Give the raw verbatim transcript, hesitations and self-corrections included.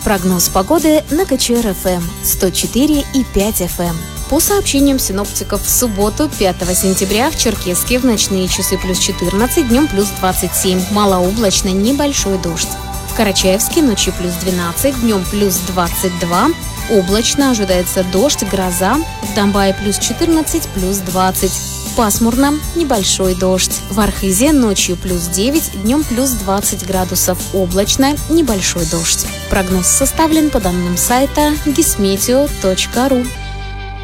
Прогноз погоды на КЧР-ФМ сто четыре и пять эф эм. По сообщениям синоптиков, в субботу, пятого сентября, в Черкесске в ночные часы плюс четырнадцать, днем плюс двадцать семь, малооблачно, небольшой дождь. В Карачаевске ночью плюс двенадцать, днем плюс двадцать два, облачно, ожидается дождь, гроза, в Домбае плюс четырнадцать, плюс двадцать. Пасмурно, небольшой дождь. В Архизе ночью плюс девять, днем плюс двадцать градусов, облачно, небольшой дождь. Прогноз составлен по данным сайта гисметео точка ру.